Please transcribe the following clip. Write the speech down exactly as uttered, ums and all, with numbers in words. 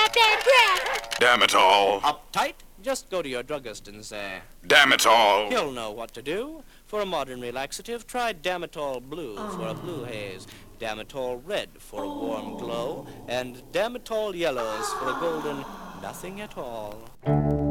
that bad breath. Damn it all. Uptight? Just go to your druggist and say, Damn it all. he'll know what to do. For a modern relaxative, try Damitol Blue for a blue haze, Damitol Red for a warm glow, and Damitol Yellows for a golden nothing at all.